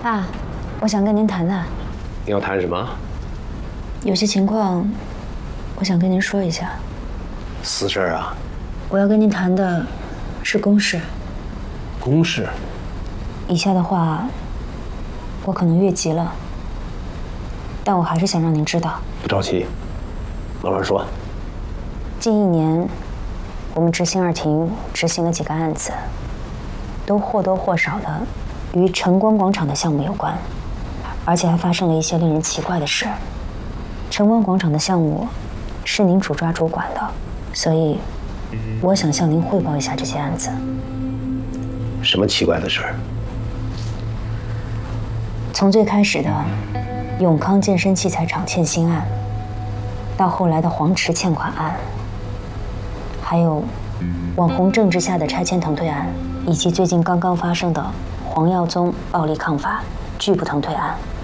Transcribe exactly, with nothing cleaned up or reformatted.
爸，我想跟您谈谈。 你要谈什么？ 有些情况，我想跟您说一下。 私事啊？ 我要跟您谈的是公事。 公事？ 以下的话，我可能越级了，但我还是想让您知道。 不着急，慢慢说。 近一年，我们执行二庭执行了几个案子，都或多或少的与晨光广场的项目有关，而且还发生了一些令人奇怪的事。晨光广场的项目是您主抓主管的，所以我想向您汇报一下这些案子。 什么奇怪的事儿？ 从最开始的永康健身器材厂欠薪案，到后来的黄池欠款案，还有网红政治下的拆迁腾退案，以及最近刚刚发生的黄耀宗暴力抗法拒不腾退案。